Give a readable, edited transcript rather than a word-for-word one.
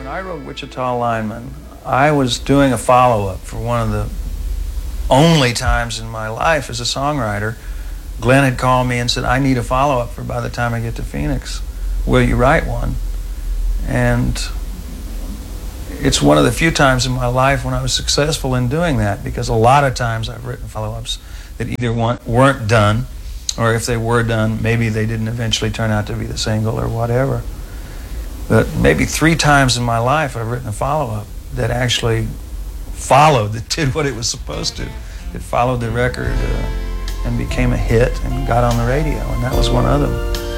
I wrote Wichita Lineman, I was doing a follow-up for one of the only times in my life as a songwriter. Glenn had called me and said, I need a follow-up for by the time I get to Phoenix. Will you write one? And it's one of the few times in my life when I was successful in doing that, because a lot of times I've written follow-ups that either weren't done, or if they were done, maybe they didn't eventually turn out to be the single or whatever. But maybe 3 times in my life I've written a follow-up that actually followed, that did what it was supposed to. It followed the record and became a hit and got on the radio, and that was one of them.